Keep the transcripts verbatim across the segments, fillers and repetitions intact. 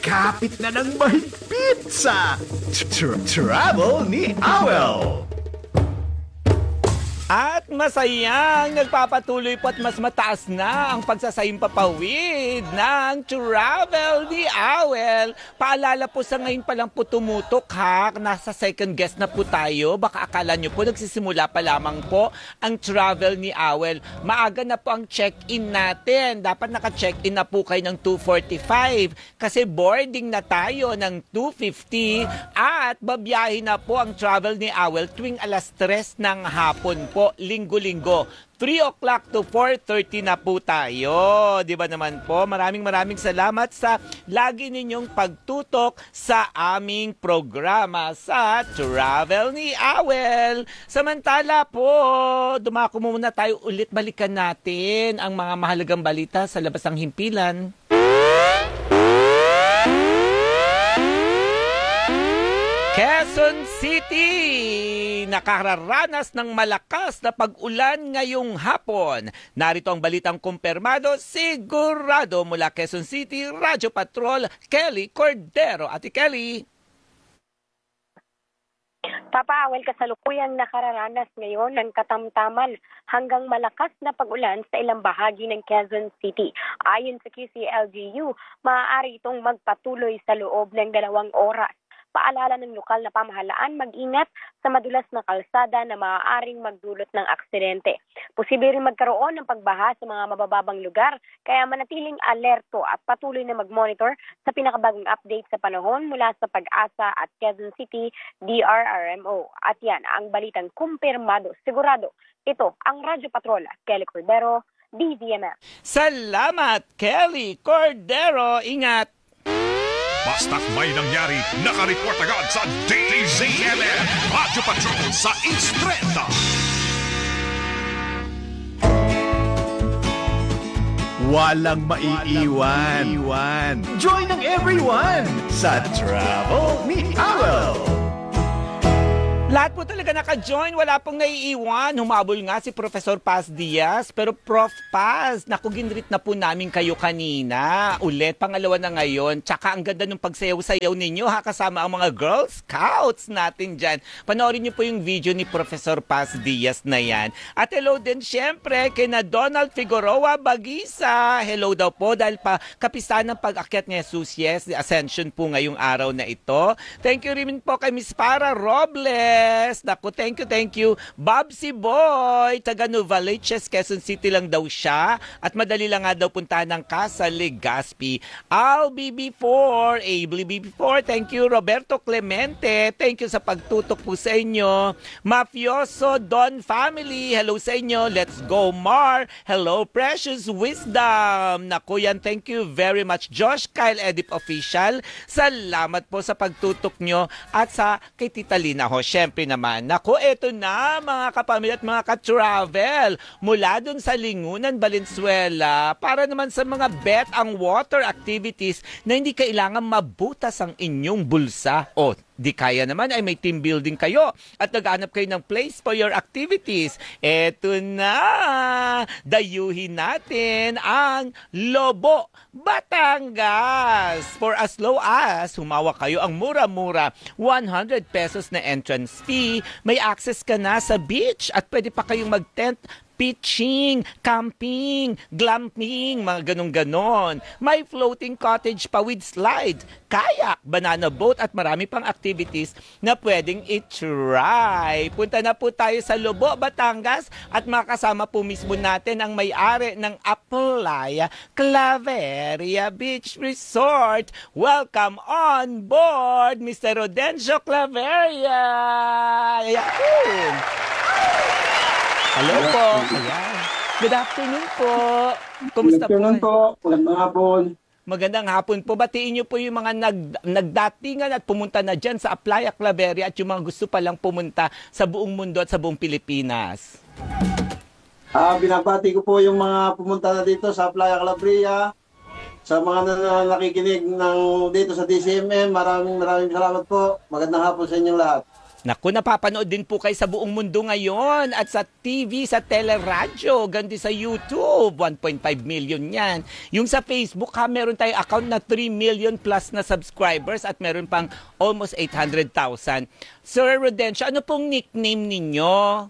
Kapit na ng mahigpit sa Tra- Travel ni Awel. At masayang nagpapatuloy po at mas mataas na ang pagsasayimpapawid ng Travel ni Awel. Paalala po sa ngayon pa lang po tumutok ha, nasa second guest na po tayo. Baka akala nyo po nagsisimula pa lamang po ang Travel ni Awel. Maaga na po ang check-in natin. Dapat naka-check-in na po kayo ng two forty-five kasi boarding na tayo ng two fifty at babiyahin na po ang Travel ni Awel tuwing alas tres ng hapon po, linggo-linggo. three o'clock to four thirty na po tayo. Di ba naman po? Maraming maraming salamat sa lagi ninyong pagtutok sa aming programa sa Travel ni Awel. Samantala po, dumako muna tayo ulit. Balikan natin ang mga mahalagang balita sa labas ng himpilan. Quezon City, nakararanas ng malakas na pag-ulan ngayong hapon. Narito ang balitang kumpirmado, sigurado mula Quezon City, Radyo Patrol, Kelly Cordero. Ate Kelly. Papa Awel, kasalukuyang nakararanas ngayon ng katamtaman hanggang malakas na pag-ulan sa ilang bahagi ng Quezon City. Ayon sa Q C L G U, maaari itong magpatuloy sa loob ng dalawang oras. Paalala ng lokal na pamahalaan mag-ingat sa madulas na kalsada na maaaring magdulot ng aksidente. Posible rin magkaroon ng pagbaha sa mga mabababang lugar, kaya manatiling alerto at patuloy na mag-monitor sa pinakabagong update sa panahon mula sa Pag-asa at Quezon City D R R M O. At yan ang balitang kumpirmado, sigurado. Ito ang Radyo Patrola, Kelly Cordero, D Z M M. Salamat, Kelly Cordero. Ingat! Basta't may nangyari, nakareport agad sa D Z M M, Radyo Patrol sa Instrenta. Walang maiiwan. Join ng everyone sa Travel ni Awel. Lahat po talaga naka-join, wala pong naiiwan. Humabol nga si Professor Paz Diaz. Pero Prof Paz, naku, ginrit na po namin kayo kanina. Ulit, pangalawa na ngayon. Tsaka ang ganda ng pagsayaw-sayaw ninyo ha, kasama ang mga Girl Scouts natin dyan. Panoorin niyo po yung video ni Professor Paz Diaz na yan. At hello din syempre kay na Donald Figueroa Bagisa. Hello daw po dahil pa kapistahan ng pag-akyat ni Jesus, yes, the Ascension po ngayong araw na ito. Thank you rin po kay Miss Para Robles. Naku, thank you, thank you. Babsi Boy, taga Novaliches, Quezon City lang daw siya. At madali lang nga daw puntahan ng Casa Legazpi. Al B B four, A B B four, thank you. Roberto Clemente, thank you sa pagtutok po sa inyo. Mafioso Don Family, hello sa inyo. Let's go Mar, hello Precious Wisdom. Naku yan, thank you very much. Josh Kyle Edip Official, salamat po sa pagtutok nyo at sa kay Tita Lina ho. Siyempre naman, naku, eto na mga kapamilya at mga ka-travel mula dun sa Lingunan, Valenzuela para naman sa mga bet ang water activities na hindi kailangan mabutas ang inyong bulsa. O, di kaya naman ay may team building kayo at naghanap kayo ng place for your activities. Eto na, dayuhin natin ang Lobo, Batangas. For as low as, humawa kayo ang mura-mura, one hundred pesos na entrance fee, may access ka na sa beach at pwede pa kayong mag-tent, pitching, camping, glamping, mga ganun-ganon. May floating cottage pa with slide, kayak, banana boat at marami pang activities na pwedeng i-try. Punta na po tayo sa Lobo, Batangas at makasama po mismo natin ang may-ari ng Aplaya Claveria Beach Resort. Welcome on board, Mister Rodencio Claveria! Ayan! Hello po. Ayan. Good afternoon po. Kumusta Good afternoon po? po. Magandang hapon. Magandang hapon po. Batiin niyo po yung mga nag, nagdatingan at pumunta na dyan sa Aplaya Claveria at yung mga gusto palang pumunta sa buong mundo at sa buong Pilipinas. Ah, binabati ko po yung mga pumunta na dito sa Playa Calabria. Sa mga na, na, nakikinig ng dito sa D C M M, maraming maraming salamat po. Magandang hapon sa inyong lahat. Naku, napapanood din po kayo sa buong mundo ngayon at sa T V, sa teleradyo, gandi sa YouTube, one point five million yan. Yung sa Facebook, ha, meron tayong account na three million plus na subscribers at meron pang almost eight hundred thousand. Sir Rodencio, ano pong nickname ninyo?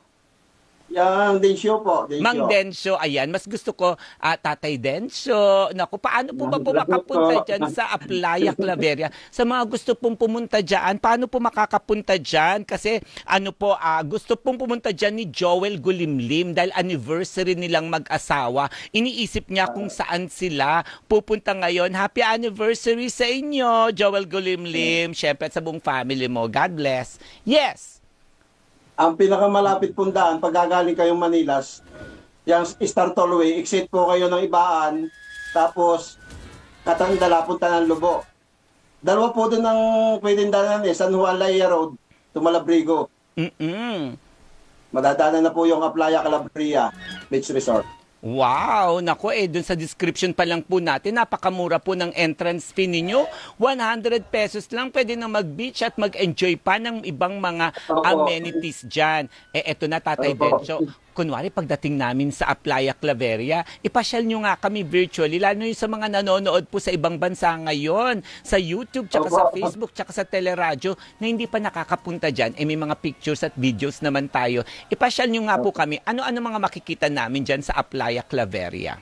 Yang Densyo po. Densyo. Mang Densyo, ayan. Mas gusto ko, ah, Tatay Densyo. Naku, paano po ba po makapunta dyan sa Aplaya, Claveria? Sa mga gusto pong pumunta dyan, paano po makakapunta dyan? Kasi ano po, ah, gusto pong pumunta dyan ni Joel Gulimlim dahil anniversary nilang mag-asawa. Iniisip niya kung saan sila pupunta ngayon. Happy anniversary sa inyo, Joel Gulimlim. Siyempre sa buong family mo. God bless. Yes! Ang pinakamalapit pong daan, pag gagaling kayong Manilas, yung Star Tollway, exit po kayo ng Ibaan, tapos Katandala, punta ng Lubo. Dalawa po doon ang pwedeng daanan eh, San Juan Laya Road, Tumalabrigo. Mm-mm. Madadaanan na po yung Aplaya Calabria Beach Resort. Wow! Naku eh, dun sa description pa lang po natin, napakamura po ng entrance fee ninyo. one hundred pesos lang, pwede na mag-beach at mag-enjoy pa ng ibang mga Opo. amenities dyan. Eh, eto na, Tatay Opo. Densyo. Kunwari, pagdating namin sa Aplaya, Claveria, ipasyal nyo nga kami virtually, lalo yung sa mga nanonood po sa ibang bansa ngayon, sa YouTube, tsaka sa Opo. Facebook, tsaka sa teleradyo, na hindi pa nakakapunta dyan, eh may mga pictures at videos naman tayo. Ipasyal nyo nga po kami, ano-ano mga makikita namin dyan sa Aplaya, Claveria?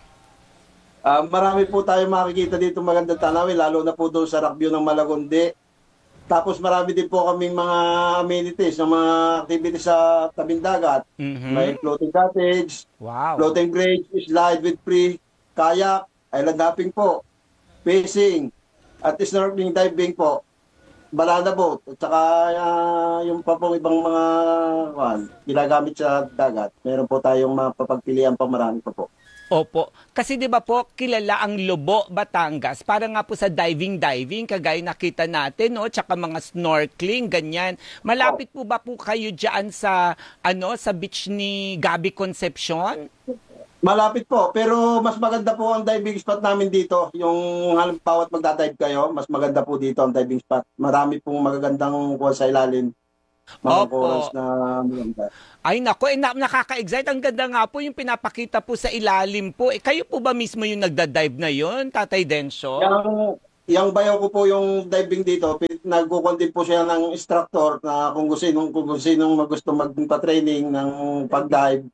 Ah, marami po tayo makikita dito magandang tanawin, lalo na po doon sa Rock View ng Malagundi. Tapos marami din po kaming mga amenities, ng mga activities sa tabing dagat. Mhm. May floating cottage, Wow. floating bridge, slide with free, kayak, island hopping po, fishing, at snorkeling diving po, banana boat, at saka ah, yung pa pong ibang mga kuwan, ginagamit sa dagat. Meron po tayong mapapagpilian pa, marami pa po. Opo. Kasi 'di ba po kilala ang Lobo, Batangas para nga po sa diving-diving kagaya nakita natin, no, tsaka mga snorkeling ganyan. Malapit po ba po kayo diyan sa ano sa beach ni Gabi Concepcion? Malapit po, pero mas maganda po ang diving spot namin dito. Yung halimbawa at magdadive kayo, mas maganda po dito ang diving spot. Marami pong magagandang kuha sa ilalim. Mga Opo. corals na maganda. Ay nako, eh, na- nakaka-excite. Ang ganda nga po yung pinapakita po sa ilalim po. Eh, kayo po ba mismo yung nagda-dive na yon, Tatay Densyo? Yung, yung bayaw ko po yung diving dito, nagkukon din po siya ng instructor na kung gusto sinong, kung gusto sinong gusto magpa-training ng pag-dive.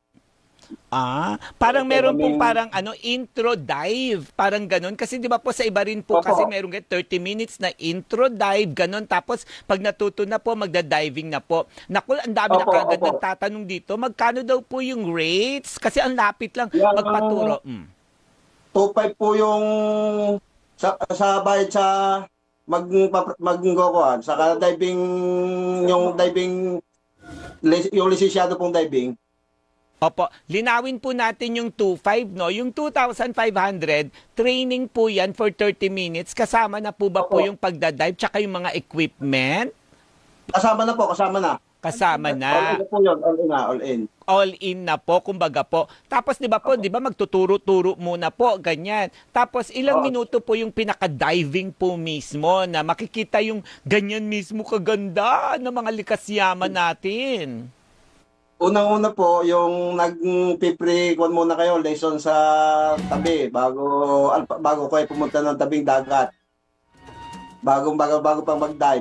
Ah, parang Ito meron pong kaming- parang ano intro dive, parang ganun kasi 'di ba po sa iba rin po Opo. kasi meron ganun thirty minutes na intro dive ganun, tapos pag natuto na po magda-diving na po. Naku, ang dami na Opo, kagad opo. nagtatanong dito, magkano daw po yung rates? Kasi ang lapit lang Yan, magpaturo. Mm. two five po yung sa, sa bayad sa mag mag sa diving yung diving lis- yung lisensyado pong diving. Opo, linawin po natin yung two five, no? Yung two thousand five hundred, training po yan for thirty minutes. Kasama na po ba po Opo. yung pagda-dive tsaka yung mga equipment? Kasama na po, kasama na. Kasama All na. in po yun, all in na, all in. All in na po, kumbaga po. Tapos 'di ba po, 'di ba magtuturo-turo muna po, ganyan. Tapos ilang Oo. minuto po yung pinaka-diving po mismo na makikita yung ganyan mismo kaganda ng mga likas yaman natin. Unang-una po, yung nag-pipre, kuwan muna kayo, lesson sa tabi, bago, alpa- bago kayo pumunta ng tabing dagat. Bago, bago, bago pang mag-dive.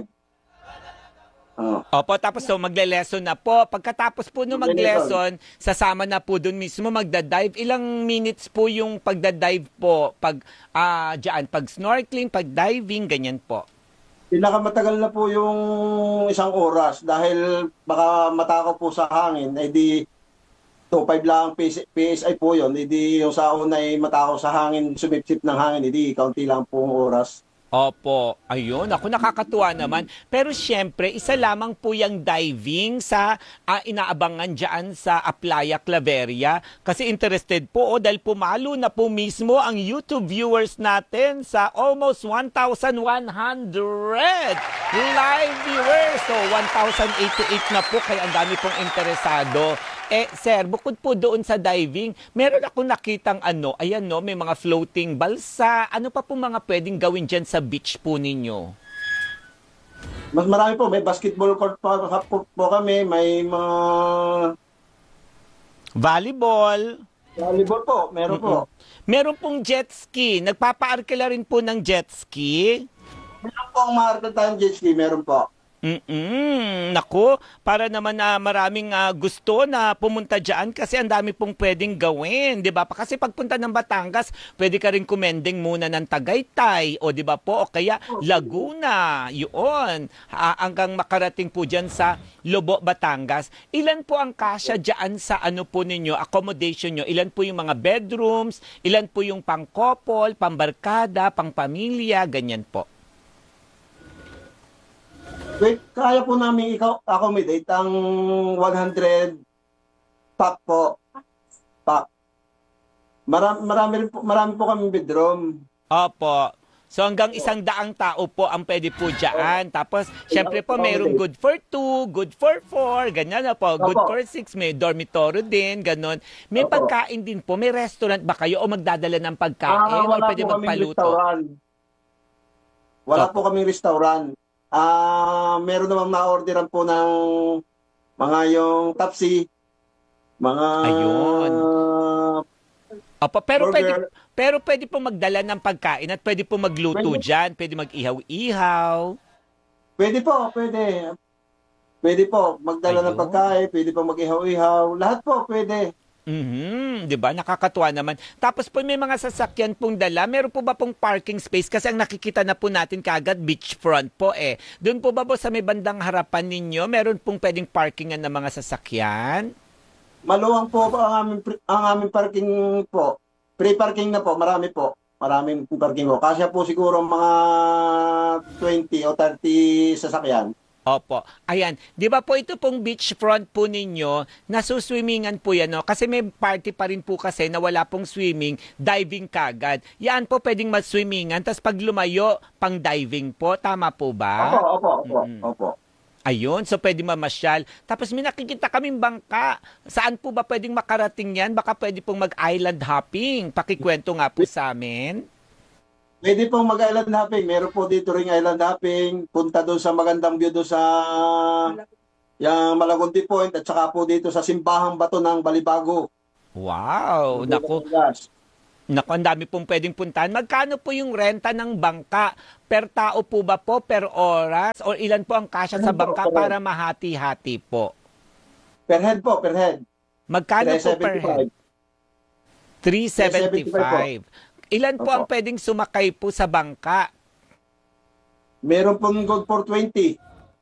Oh. Opo, tapos so magle-lesson na po. Pagkatapos po no magle-lesson, sasama na po dun mismo magda-dive. Ilang minutes po yung pagda-dive po? Pag, ah, diyan, pag snorkeling, pag diving, ganyan po. Pinakamatagal na po yung isang oras dahil baka matakaw po sa hangin, ay di two five lang P S I po yun, hindi yung sa una ay matakaw sa hangin, sumipsip ng hangin, hindi kaunti lang po ang oras. Opo, ayun, ako nakakatuwa naman. Pero syempre, isa lamang po yung diving sa ah, inaabangan dyan sa Aplaya, Claveria. Kasi interested po, oh, dahil pumalo na po mismo ang YouTube viewers natin sa almost one thousand one hundred live viewers. So, one thousand eighty-eight na po, kaya ang dami pong interesado. Eh, sir, bukod po doon sa diving, meron akong nakitang ano, ayan no, may mga floating balsa. Ano pa po mga pwedeng gawin dyan sa beach po ninyo? Mas marami po, may basketball court po, po, po kami, may mga Volleyball. volleyball po, meron po. Meron pong jet ski. Nagpapaarkila rin po ng jet ski. Meron po ang market tayong jet ski, meron po. Mm-mm. Naku, para naman na maraming ah, gusto na pumunta dyan kasi ang dami pong pwedeng gawin, di ba? Pa- Kasi pagpunta ng Batangas, pwede ka rin kumending muna ng Tagaytay, o di ba po? O kaya Laguna, yun. Ah, hanggang makarating po dyan sa Lobo, Batangas. Ilan po ang kasya dyan sa ano po ninyo, accommodation nyo? Ilan po yung mga bedrooms? Ilan po yung pang-couple, pang-barkada, pang-pamilya, ganyan po? Wait, kaya po namin ikaw accommodate ang one hundred pack po. Pack. Marami, marami, rin po, marami po kami bedroom. Opo. So hanggang isang daang tao po ang pwede po dyan. Tapos, syempre po, mayroong good for two, good for four, ganyan na po. Good Opo. for six, may dormitory din, ganon. May Opo. pagkain din po. May restaurant ba kayo o magdadala ng Ah, pagkain o wala pwede po kaming magpaluto? restaurant. Wala Opo. po kaming restaurant. Ah, meron namang na-orderan po ng mga yung Tapsi, mga Ayun. Opo, pero burger. pwede, pero pwede po magdala ng pagkain at pwede po magluto Pwede. dyan. Pwede mag-ihaw-ihaw. Pwede po, pwede. Pwede po magdala ng Ayun. pagkain, pwede po mag-ihaw-ihaw, lahat po pwede. Mhm, 'di ba? Nakakatuwa naman. Tapos po may mga sasakyan pong dala. Meron po ba pong parking space kasi ang nakikita na po natin kagad beachfront po eh. Doon po ba po sa may bandang harapan ninyo, meron pong pwedeng parkingan ng mga sasakyan? Maluwang po ang aming pre- ang aming parking po. Free parking na po, marami po. Maraming parking po. Kasya po siguro mga twenty o thirty sasakyan. Opo. Ayan. Di ba po ito pong beachfront po ninyo, nasuswimmingan po yan, no? Kasi may party pa rin po kasi na wala pong swimming, diving kagad. Yan po pwedeng mag-swimmingan, tapos pag lumayo, pang diving po. Tama po ba? Opo, opo, opo, Mm-mm. opo. Ayun, so pwede mamasyal. Tapos may nakikita kaming bangka. Saan po ba pwedeng makarating yan? Baka pwede pong mag-island hopping. Pakikwento nga po sa amin. Pwede pong mag-island hopping. Meron po dito ring island hopping. Punta doon sa magandang view doon sa yung Malagonti Point at saka po dito sa Simbahang Bato ng Balibago. Wow, naku. Naku, ang dami pong pwedeng puntahan. Magkano po yung renta ng bangka? Per tao po ba po? Per oras? O ilan po ang kasya sa Ano po, bangka per- para mahati-hati po? Per head po, per head. Magkano po per head? three seventy-five. Ilan po Opo. ang pwedeng sumakay po sa bangka? Meron pong good for twenty.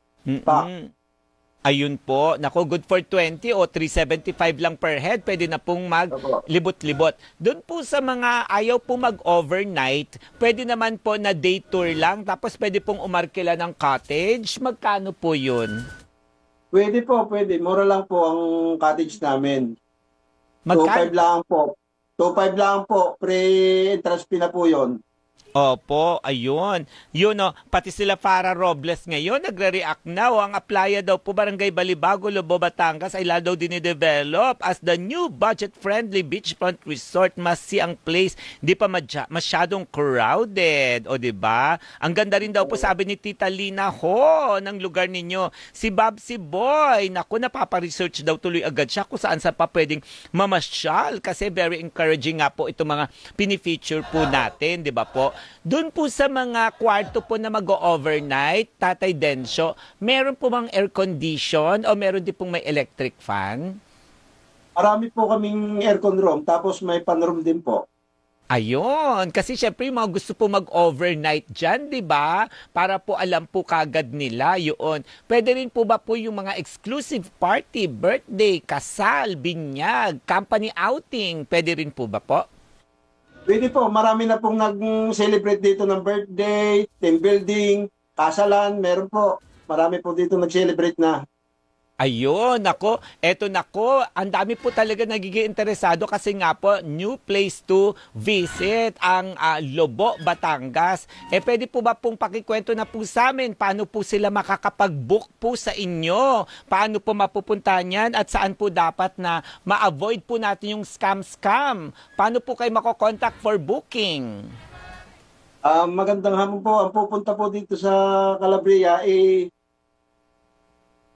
Pa. Mm-mm. Ayun po. Naku, good for twenty o three seventy-five lang per head. Pwede na pong Opo. maglibot-libot. Doon po sa mga ayaw po mag-overnight, pwede naman po na day tour lang. Tapos pwede pong umarkila ng cottage. Magkano po yun? Pwede po, pwede. Mura lang po ang cottage namin. two five Magkano? lang po. two five lang po. Pre-entrance fee na po yun. Opo, ayun. Yun o, pati sila Farah Robles ngayon, nagre-react na o ang Aplaya daw po Barangay Balibago, Lobo, Batangas ay lalo daw dinidevelop as the new budget-friendly beachfront resort. Masi ang place, di pa madya, masyadong crowded. O di ba? Ang ganda rin daw po sabi ni Tita Lina ho ng lugar ninyo. Si Bob si Boy, naku, napapa-research daw tuloy agad siya kung saan sa pa pwedeng mamasyal kasi very encouraging nga po itong mga pinifeature po natin, di ba po? Doon po sa mga kwarto po na mag-overnight, Tatay Densyo, meron po bang air condition o meron din pong may electric fan? Marami po kaming aircon room, tapos may pan-room din po. Ayun, kasi syempre yung mga gusto po mag-overnight dyan, di ba? Para po alam po kagad nila yun. Pwede rin po ba po yung mga exclusive party, birthday, kasal, binyag, company outing, pwede rin po ba po? Pwede po, marami na pong nag-celebrate dito ng birthday, team building, kasalan, meron po. Marami po dito nag-celebrate na. Ayun, nako, eto nako, ang dami po talaga nagiging interesado kasi nga po, new place to visit ang ah, Lobo, Batangas. Eh, pwede po ba pong pakikwento na po sa amin? Paano po sila makakapag-book po sa inyo? Paano po mapupuntahan yan? At saan po dapat na ma-avoid po natin yung scam-scam? Paano po kayo makokontakt for booking? Ah, magandang hapon po. Ang pupunta po dito sa Calabria, eh,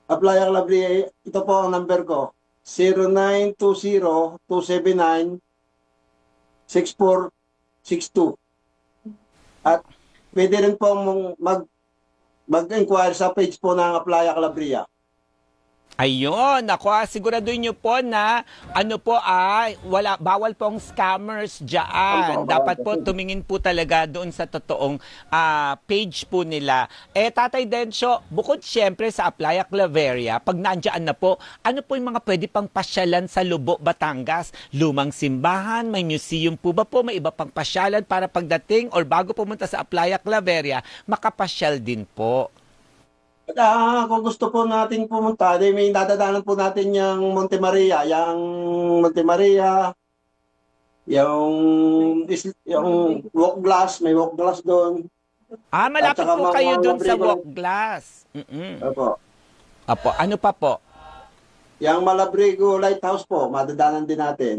Apply Calabria, ito po ang number ko. zero nine two zero two seven nine six four six two. At pwede rin po mong mag mag-inquire sa page po ng Apply Calabria. Ayun, ako, ah, siguraduhin nyo po na ano po ay wala bawal pong scammers diyan. Dapat po tumingin po talaga doon sa totoong ah, page po nila. Eh Tatay Densyo, bukod siyempre sa Playa Claveria, pag nandiyan na po, ano po yung mga pwede pang pasyalan sa Lubo, Batangas? Lumang simbahan, may museum po ba po? May iba pang pasyalan para pagdating or bago pumunta sa Playa Claveria, makapasyal din po. Ah, kung gusto po nating pumunta, di may dadaanan po natin yung Monte Maria, yung Monte Maria, yung is- yung walk glass, may walk glass doon. Ah, malapit At saka po mga kayo doon sa Malabrigo. walk glass. Mm-mm. Opo. Apo, ano pa po? Yung Malabrigo Lighthouse po, madadaanan din natin.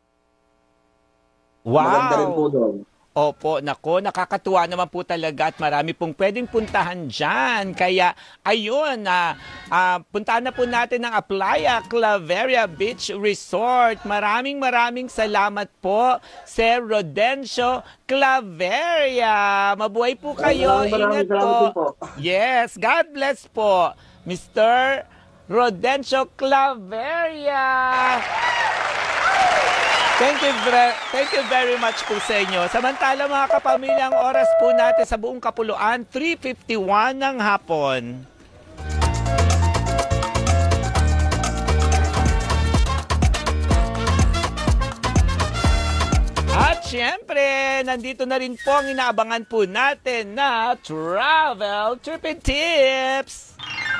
Maganda rin po Wow! doon. Opo, nako, nakakatuwa naman po talaga at marami pong pwedeng puntahan dyan. Kaya, ayun, na ah, puntahan na po natin ang Playa Claveria Beach Resort. Maraming maraming salamat po, Sir Rodencio Claveria. Mabuhay po kayo. Maraming maraming Ingat salamat din po. Yes, God bless po, Mister Rodencio Claveria. Thank you, very, thank you very much po sa inyo. Samantala mga kapamilya, ang oras po natin sa buong Kapuluan, three fifty-one ng hapon. At syempre, nandito na rin po ang inaabangan po natin na Travel Tripping Tips.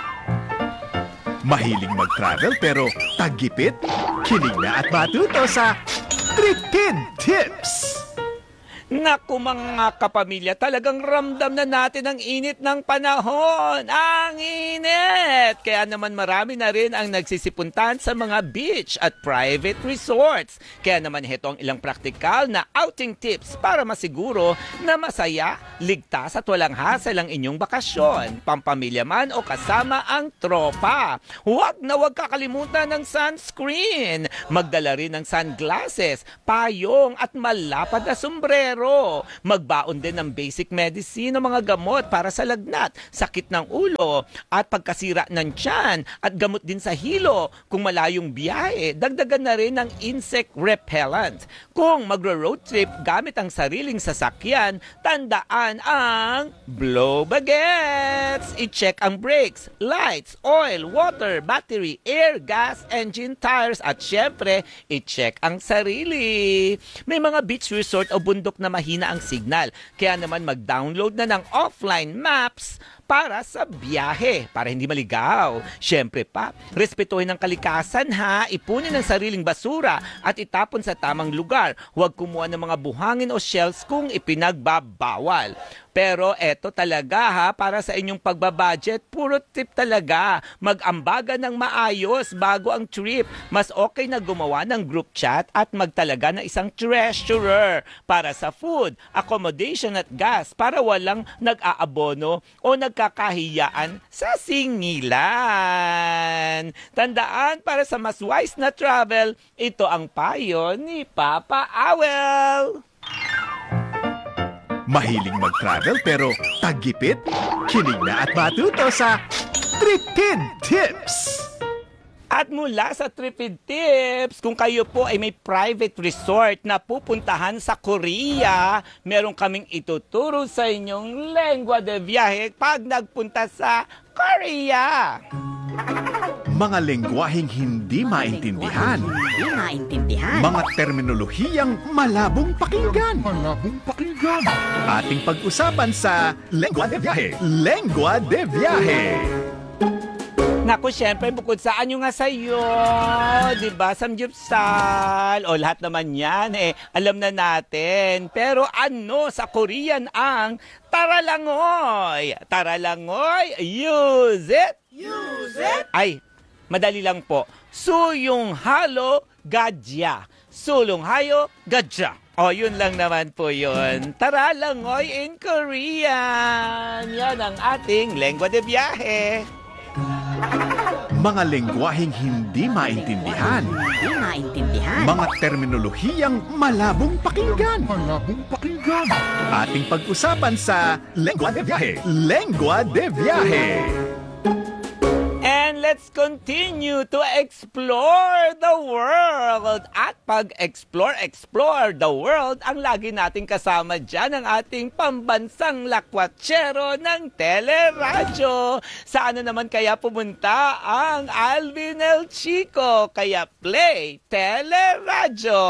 Mahiling mag-travel pero tagipit? Kinig na at matuto sa Tripid Tips! Naku mga kapamilya, talagang ramdam na natin ang init ng panahon. Ang init! Kaya naman marami na rin ang nagsisipuntan sa mga beach at private resorts. Kaya naman ito ang ilang praktikal na outing tips para masiguro na masaya, ligtas at walang hassle ang inyong bakasyon. Pampamilya man o kasama ang tropa. Huwag na huwag kakalimutan ng sunscreen. Magdala rin ng sunglasses, payong at malapad na sombrero. Magbaon din ng basic medicine o mga gamot para sa lagnat, sakit ng ulo at pagkasira ng tiyan at gamot din sa hilo. Kung malayong biyahe, dagdagan na rin ng insect repellent. Kung magro-road trip gamit ang sariling sasakyan, tandaan ang blow bagets. I-check ang brakes, lights, oil, water, battery, air, gas, engine, tires at syempre, i-check ang sarili. May mga beach resort o bundok na mahina ang signal. Kaya naman mag-download na ng offline maps para sa biyahe, para hindi maligaw. Siyempre pa, respetuhin ang kalikasan ha, ipunin ang sariling basura at itapon sa tamang lugar. Huwag kumuha ng mga buhangin o shells kung ipinagbabawal. Pero eto talaga ha, para sa inyong pagbabudget, puro tip talaga. Mag-ambaga ng maayos bago ang trip. Mas okay na gumawa ng group chat at magtalaga ng isang treasurer para sa food, accommodation at gas para walang nag-aabono o nagkakahiyaan sa singilan. Tandaan, para sa mas wise na travel, ito ang payo ni Papa Awel. Mahiling mag-travel pero tagipit? Kinig na at matuto sa Tripid Tips! At mula sa Tripid Tips, kung kayo po ay may private resort na pupuntahan sa Korea, meron kaming ituturo sa inyong lengua de viaje pag nagpunta sa Korea. Mga lengguaheng hindi maintindihan. Hindi maintindihan. Mga terminolohiyang malabong pakinggan. Malabong pakinggan. Ating pag-usapan sa Lengua de Viaje. Lengua de Viaje. Naku, syempre, bukod sa anyo nga sa'yo, di ba, samgyupsal, o lahat naman yan, eh, alam na natin. Pero ano sa Korean ang taralangoy? Taralangoy, use it! Use it! Ay, madali lang po. Suyong halo gadya. Sulong hayo gadya. O, yun lang naman po yun. Taralangoy in Korean. Yan ang ating lengua de viaje. mga lengguaheng hindi maintindihan, Hindi maintindihan. mga terminolohiyang malabong pakinggan. Malabong pakinggan. Ating pag-usapan sa Lengua de Viaje. Lengua de Viaje. And let's continue to explore the world. At pag-explore, explore the world, ang lagi nating kasama dyan ang ating pambansang lakwatsero ng teleradyo. Saan na naman kaya pumunta ang Alvin El Chico? Kaya play teleradyo.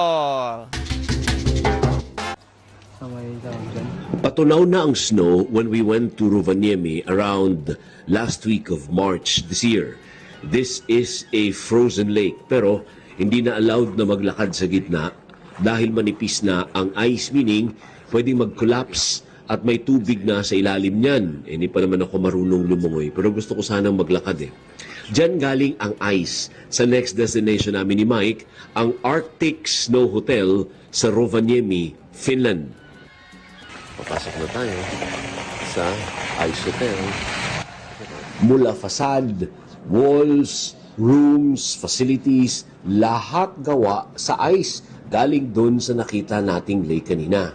Patunaw na ang snow when we went to Rovaniemi around last week of March this year. This is a frozen lake pero hindi na allowed na maglakad sa gitna dahil manipis na ang ice, meaning pwedeng mag-collapse at may tubig na sa ilalim niyan. Eh, hindi pa naman ako marunong lumungoy pero gusto ko sanang maglakad eh. Diyan galing ang ice sa next destination namin ni Mike, ang Arctic Snow Hotel sa Rovaniemi, Finland. Papasok na tayo sa Ice Hotel. Mula facade, walls, rooms, facilities, lahat gawa sa ice. Galing dun sa nakita nating lake kanina.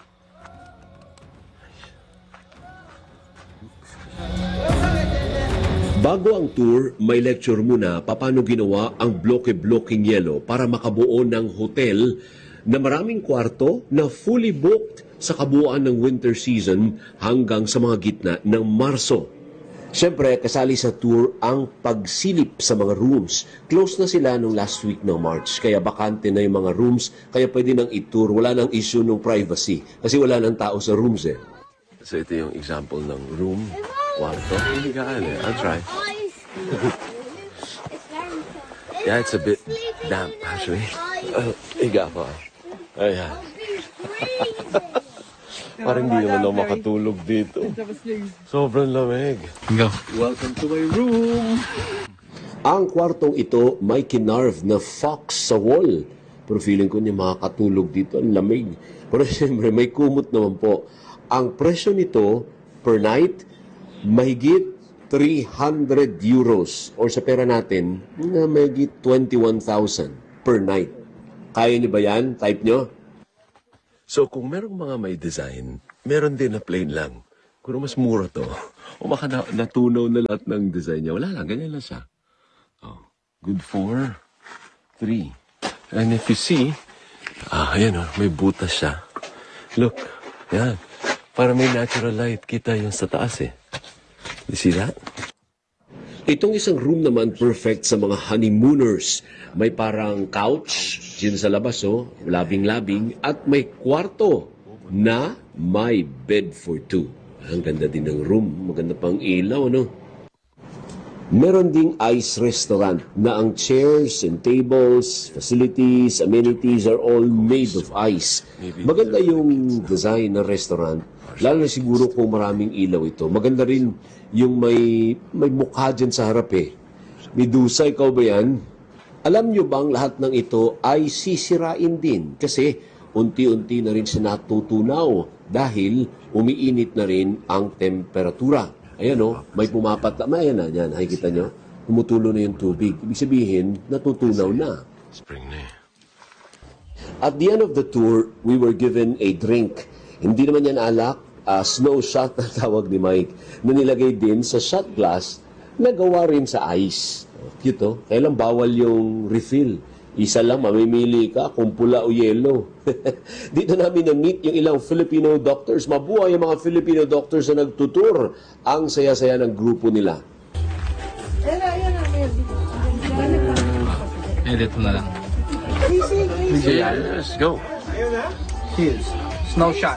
Bago ang tour, may lecture muna paano ginawa ang bloke-blocking yelo para makabuo ng hotel na maraming kwarto na fully booked sa kabuuan ng winter season hanggang sa mga gitna ng Marso. Siyempre, kasali sa tour ang pagsilip sa mga rooms. Close na sila nung last week ng March, kaya bakante na yung mga rooms, kaya pwede nang i-tour. Wala nang issue ng privacy, kasi wala nang tao sa rooms eh. So ito yung example ng room, kwarto. I'll try. Yeah, it's a bit damp actually. Uh, higa ko. Ayan. Parang hindi naman ako makatulog dito. Sobrang lamig. Go. Welcome to my room. Ang kwartong ito may kinarve na fox sa wall. Pero feeling ko niya makakatulog dito. Ang lamig. Pero siyempre may kumot naman po. Ang presyo nito per night, mahigit three hundred euros. Or sa pera natin, na mahigit twenty-one thousand per night. Kaya niyo ba yan? Type nyo? So kung merong mga may design, meron din na plain lang. Kung mas mura to, o baka na, natunaw na lahat ng design niya, wala lang, ganyan lang siya. Oh, good for three. And if you see, ah, ayan o, may butas siya. Look, yan. Para may natural light, kita yung sa taas eh. You see that? Itong isang room naman perfect sa mga honeymooners. May parang couch, dyan sa labas, oh, labing-labing, at may kwarto na may bed for two. Ang ganda din ng room, maganda pang ilaw, no? Meron ding ice restaurant na ang chairs and tables, facilities, amenities are all made of ice. Maganda yung design ng restaurant, lalo na siguro kung maraming ilaw ito. Maganda rin yung may, may mukha dyan sa harap eh. Medusa, ikaw ba yan? Alam nyo bang lahat ng ito ay sisirain din kasi unti-unti na rin siya natutunaw dahil umiinit na rin ang temperatura. Ayan o, may pumapat na, ayan na, yan, nakikita nyo, tumutulo na yung tubig. Ibig sabihin, natutunaw na. Spring na eh. At the end of the tour, we were given a drink. Hindi naman yan alak, uh, snow shot na tawag ni Mike, na nilagay din sa shot glass na gawa rin sa ice. Cute oh. Kailan bawal yung refill. Isa lang, mamimili ka kung pula o yelo. Dito namin na-meet yung ilang Filipino doctors. Mabuhay yung mga Filipino doctors na nagtutur. Ang saya-saya ng grupo nila. Edit mo na lang. Yeah, let's go. Cheers. Snow shot.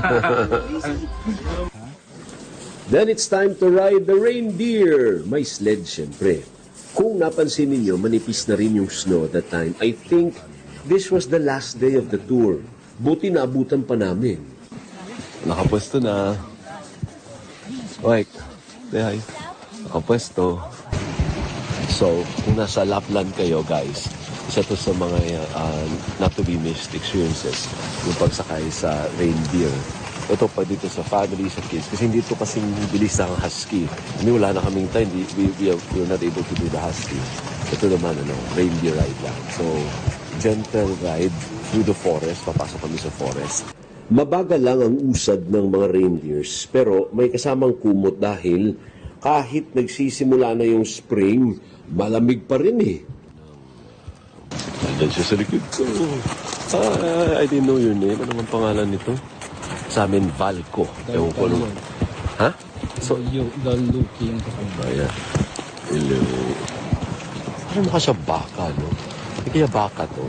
Then it's time to ride the reindeer. May sled, syempre. Kung napansin ninyo, manipis na rin yung snow at that time. I think this was the last day of the tour. Buti na abutan pa namin. Nakapwesto na. Mike, say hi. Nakapwesto. So, kung nasa Lapland kayo, guys, isa to sa mga uh, not to be missed experiences yung pagsakay sa reindeer. Ito pa dito sa family, sa kids. Kasi hindi ito kasing bilis ang husky. Hindi, wala na kaming time. Hindi, we, we, are, we are not able to do the husky. Ito naman, ano, reindeer ride lang. So, gentle ride through the forest. Papasok kami sa forest. Mabagal lang ang usad ng mga reindeers. Pero may kasamang kumot dahil kahit nagsisimula na yung spring, malamig pa rin eh. Nandiyan siya sa likod ko. Ah, I didn't know your name. Ano ang pangalan nito? Sa amin, Valco. Ewan ko ano. Ha? So, you, the Lucky yung kakamba. Ayan. Hello. Parang mukha siya baka, no? Hindi kaya baka to.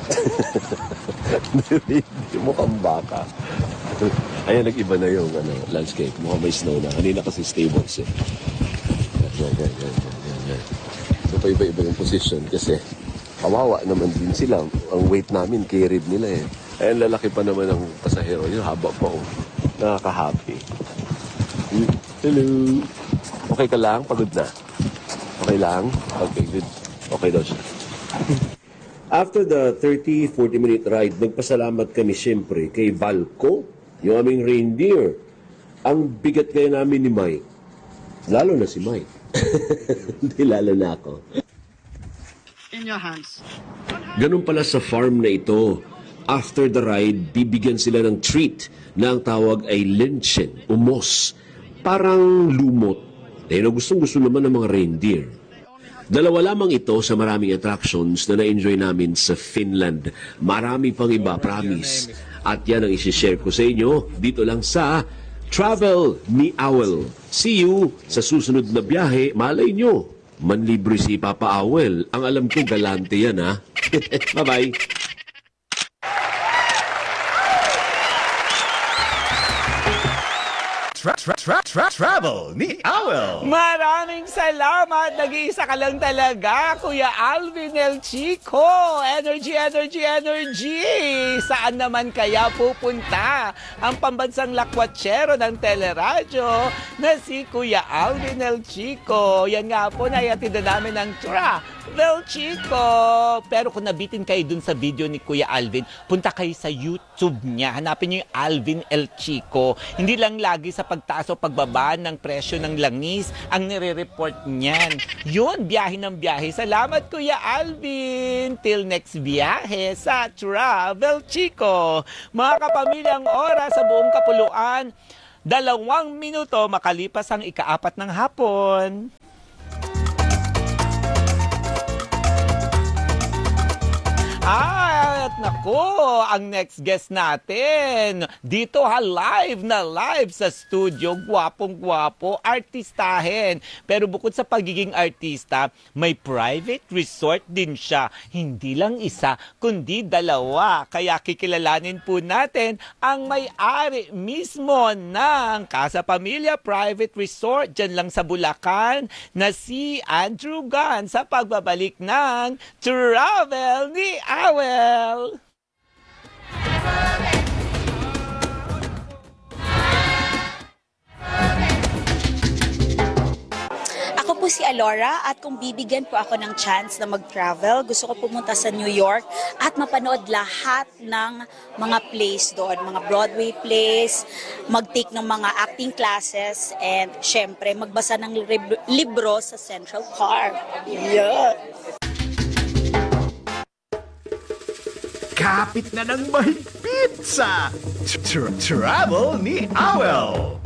Hindi mukhang baka. Ayan, nag-iba na yung ano, landscape. Mukhang may snow na. Kanina kasi stables eh. Yan, yan, yan, yan, yan. So, pa-iba-iba yung position kasi kawawa naman din sila. Ang weight namin, carried nila eh. Ayan, lalaki pa naman ang pasahero. Yung haba pa oh. Nakaka-happy. Hello. Okay ka lang? Pagod na? Okay lang? Okay, good. Okay daw siya. After the thirty to forty minute ride, nagpasalamat kami siyempre kay Valco, yung aming reindeer. Ang bigat kaya namin ni Mike. Lalo na si Mike. Hindi lalo na ako. In your hands. Ganun pala sa farm na ito. After the ride, bibigyan sila ng treat na ang tawag ay lenchen, umos. Parang lumot. Eh, na gustong-gusto naman ng mga reindeer. Dalawa lamang ito sa maraming attractions na na-enjoy namin sa Finland. Marami pang iba, promise. At yan ang isi-share ko sa inyo dito lang sa Travel ni Owl. See you sa susunod na biyahe. Malay nyo, manlibre si Papa Owl. Ang alam ko, galante yan ha. Bye-bye. Tra tra tra tra travel ni Owl. Maraming salamat. Nag-iisa ka lang talaga, Kuya Alvin El Chico. Energy, energy, energy. Saan naman kaya pupunta ang pambansang lakwatsero ng teleradyo na si Kuya Alvin El Chico? Yan nga po, naiatid na namin ng Travel Chico. Pero kung nabitin kayo dun sa video ni Kuya Alvin, punta kayo sa YouTube niya. Hanapin niyo yung Alvin El Chico. Hindi lang lagi sa pagtaas o pagbaba ng presyo ng langis ang nire-report niyan. Yun, biyahe ng biyahe. Salamat, Kuya Alvin. Till next biyahe sa Travel Chico. Mga kapamilyang oras sa buong kapuluan, dalawang minuto makalipas ang ikaapat ng hapon. At nako, ang next guest natin, dito ha, live na live sa studio, gwapong-gwapo, artistahin. Pero bukod sa pagiging artista, may private resort din siya. Hindi lang isa, kundi dalawa. Kaya kikilalanin po natin ang may-ari mismo ng Casa Pamilya Private Resort dyan lang sa Bulacan na si Andrew Gan sa pagbabalik ng Travel ni Owl. Ako po si Alora at kung bibigyan po ako ng chance na mag-travel, gusto ko pumunta sa New York at mapanood lahat ng mga plays doon, mga Broadway plays, mag-take ng mga acting classes, and syempre magbasa ng lib- libro sa Central Park. Yeah! Kapit na ng mahigpit sa Travel ni Owl.